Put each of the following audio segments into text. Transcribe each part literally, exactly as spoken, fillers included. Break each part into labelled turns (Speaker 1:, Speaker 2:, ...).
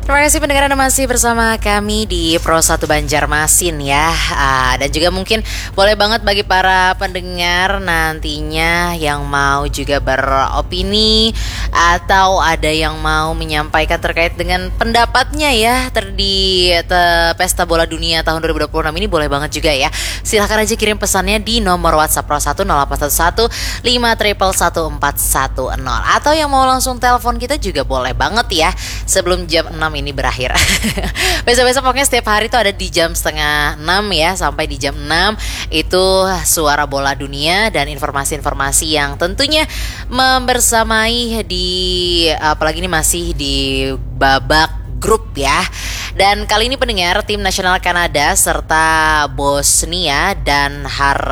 Speaker 1: Terima kasih pendengar Anda masih bersama kami di Pro satu Banjarmasin ya. uh, Dan juga mungkin boleh banget bagi para pendengar nantinya yang mau juga beropini atau ada yang mau menyampaikan terkait dengan pendapatnya ya ter di te, Pesta Bola Dunia tahun dua ribu dua puluh enam ini, boleh banget juga ya. Silahkan aja kirim pesannya di nomor WhatsApp Pro satu nol delapan satu satu lima satu satu empat satu nol. Atau yang mau langsung telepon kita juga boleh banget ya sebelum jam enam ini berakhir. Besok-besok pokoknya setiap hari tuh ada di jam setengah enam ya, sampai di jam enam itu Suara Bola Dunia dan informasi-informasi yang tentunya membersamai di, apalagi ini masih di babak grup ya. Dan kali ini pendengar, tim nasional Kanada serta Bosnia dan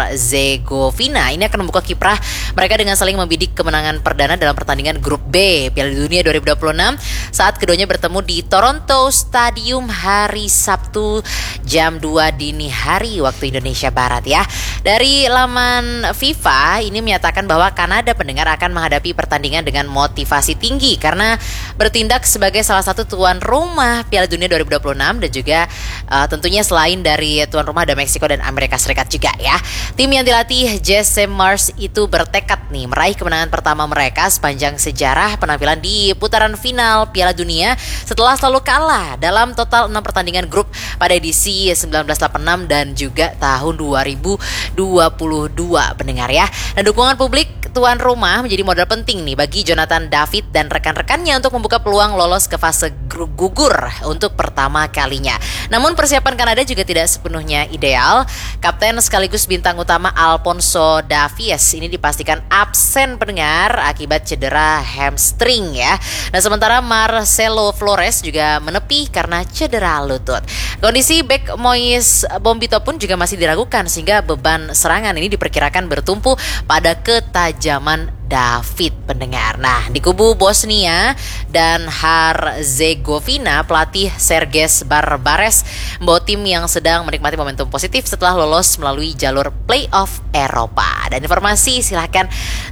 Speaker 1: Herzegovina ini akan membuka kiprah mereka dengan saling membidik kemenangan perdana dalam pertandingan grup B Piala Dunia dua ribu dua puluh enam saat keduanya bertemu di Toronto Stadium hari Sabtu jam dua dini hari waktu Indonesia Barat ya. Dari laman FIFA ini menyatakan bahwa Kanada pendengar akan menghadapi pertandingan dengan motivasi tinggi karena bertindak sebagai salah satu tuan rumah Piala Dunia dua ribu dua puluh enam dan juga uh, tentunya selain dari tuan rumah ada Meksiko dan Amerika Serikat juga ya. Tim yang dilatih Jesse Mars itu bertekad nih meraih kemenangan pertama mereka sepanjang sejarah penampilan di putaran final Piala Dunia setelah selalu kalah dalam total enam pertandingan grup pada edisi seribu sembilan ratus delapan puluh enam dan juga tahun dua ribu dua puluh dua pendengar ya. Dan dukungan publik tuan rumah menjadi modal penting nih bagi Jonathan David dan rekan-rekannya untuk membuka peluang lolos ke fase gugur untuk pertama kalinya. Namun persiapan Kanada juga tidak sepenuhnya ideal. Kapten sekaligus bintang utama Alphonso Davies ini dipastikan absen pendengar akibat cedera hamstring ya. Dan sementara Marcelo Flores juga menepi karena cedera lutut. Kondisi bek Moise Bombito pun juga masih diragukan sehingga beban serangan ini diperkirakan bertumpu pada ketajaman David pendengar. Nah, di kubu Bosnia dan Herzegovina, pelatih Serges Barbares membawa tim yang sedang menikmati momentum positif setelah lolos melalui jalur playoff Eropa. Dan informasi silahkan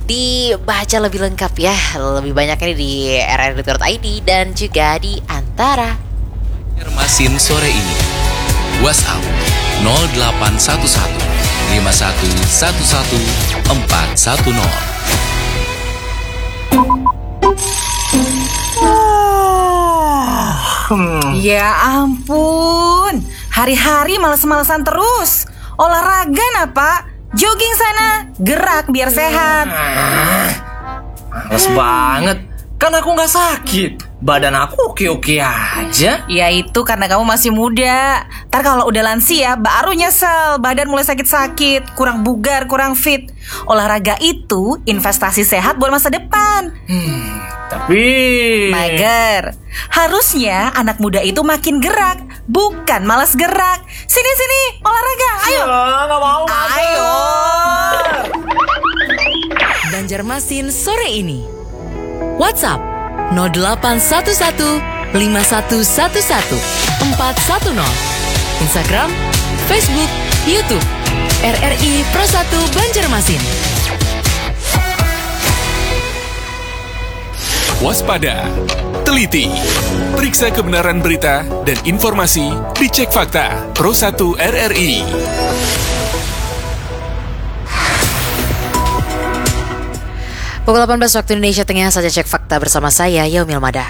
Speaker 1: dibaca lebih lengkap ya, lebih banyak ini di r r i titik i d dan juga di Antara.
Speaker 2: Banjarmasin sore ini WhatsApp nol delapan satu satu lima satu satu satu empat satu nol.
Speaker 3: Ya ampun, hari-hari males-malesan terus. Olahraga nah pak, jogging sana, gerak biar sehat.
Speaker 4: Males banget, kan aku gak sakit. Badan aku oke-oke aja.
Speaker 3: Ya itu karena kamu masih muda. Ntar kalau udah lansia baru nyesel badan mulai sakit-sakit, kurang bugar, kurang fit. Olahraga itu investasi sehat buat masa depan.
Speaker 4: Hmm, tapi
Speaker 3: Mager, harusnya anak muda itu makin gerak, bukan malas gerak. Sini-sini, olahraga, ayo.
Speaker 4: ya, gak mau.
Speaker 3: Ayo.
Speaker 5: Banjarmasin sore ini. WhatsApp nol delapan satu satu lima satu satu satu empat satu nol. Instagram, Facebook, YouTube R R I Pro satu Banjarmasin.
Speaker 6: Waspada, teliti, periksa kebenaran berita dan informasi, dicek fakta. Pro satu R R I.
Speaker 1: Pukul delapan belas waktu Indonesia Tengah, saja cek fakta bersama saya Yaumil Mada.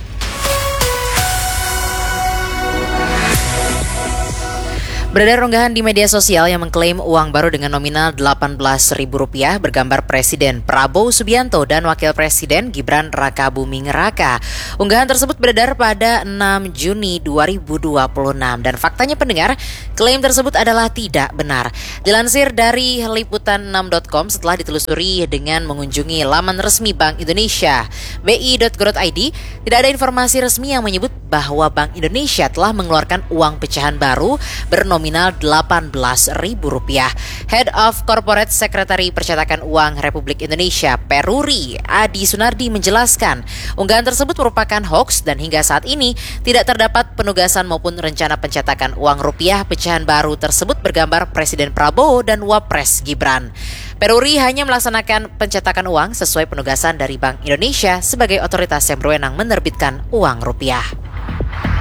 Speaker 1: Beredar unggahan di media sosial yang mengklaim uang baru dengan nominal delapan belas ribu rupiah bergambar Presiden Prabowo Subianto dan Wakil Presiden Gibran Rakabuming Raka. Unggahan tersebut beredar pada enam Juni dua ribu dua puluh enam dan faktanya pendengar, klaim tersebut adalah tidak benar. Dilansir dari liputan enam titik com setelah ditelusuri dengan mengunjungi laman resmi Bank Indonesia b i titik go titik i d, tidak ada informasi resmi yang menyebut bahwa Bank Indonesia telah mengeluarkan uang pecahan baru bernominal delapan belas ribu rupiah. Head of Corporate Secretary Percetakan Uang Republik Indonesia Peruri, Adi Sunardi menjelaskan, unggahan tersebut merupakan hoax dan hingga saat ini tidak terdapat penugasan maupun rencana pencetakan uang rupiah pecahan baru tersebut bergambar Presiden Prabowo dan Wapres Gibran. Peruri hanya melaksanakan pencetakan uang sesuai penugasan dari Bank Indonesia sebagai otoritas yang berwenang menerbitkan uang rupiah.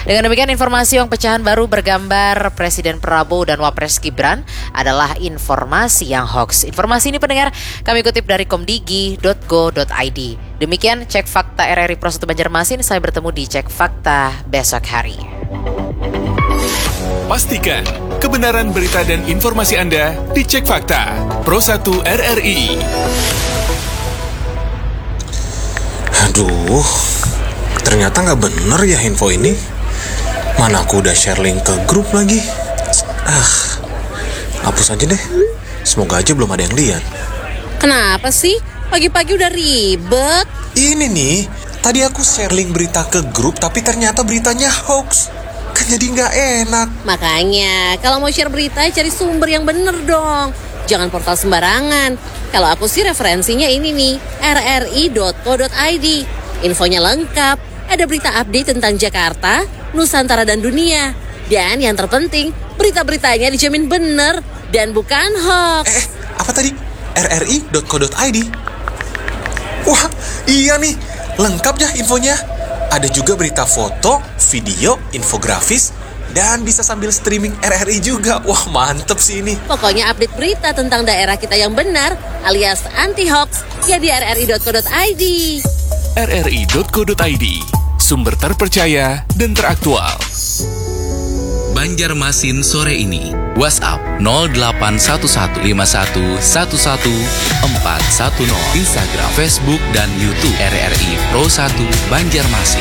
Speaker 1: Dengan demikian informasi uang pecahan baru bergambar Presiden Prabowo dan Wapres Gibran adalah informasi yang hoax. Informasi ini pendengar kami kutip dari komdigi titik go titik id. Demikian Cek Fakta R R I Pro satu Banjarmasin. Saya bertemu di Cek Fakta besok hari.
Speaker 6: Pastikan kebenaran berita dan informasi Anda di Cek Fakta Pro satu R R I.
Speaker 7: Aduh, ternyata nggak bener ya info ini. Mana aku udah share link ke grup lagi. Ah, hapus aja deh. Semoga aja belum ada yang lihat.
Speaker 8: Kenapa sih? Pagi-pagi udah ribet.
Speaker 7: Ini nih, tadi aku share link berita ke grup tapi ternyata beritanya hoax. Kan jadi nggak enak.
Speaker 8: Makanya, kalau mau share berita cari sumber yang bener dong. Jangan portal sembarangan. Kalau aku sih referensinya ini nih, r r i titik co titik i d. Infonya lengkap, ada berita update tentang Jakarta, Nusantara dan dunia. Dan yang terpenting, berita-beritanya dijamin bener dan bukan hoax.
Speaker 7: Eh, apa tadi? r r i titik co titik i d. Wah, iya nih, lengkap ya infonya. Ada juga berita foto, video, infografis, dan bisa sambil streaming R R I juga. Wah, mantep sih ini.
Speaker 8: Pokoknya update berita tentang daerah kita yang benar alias anti-hoax ya di r r i titik co titik i d.
Speaker 6: r r i titik co titik i d, sumber terpercaya dan teraktual.
Speaker 2: Banjarmasin sore ini. WhatsApp nol delapan satu satu lima satu satu satu empat satu nol. Instagram, Facebook, dan YouTube R R I Pro satu Banjarmasin.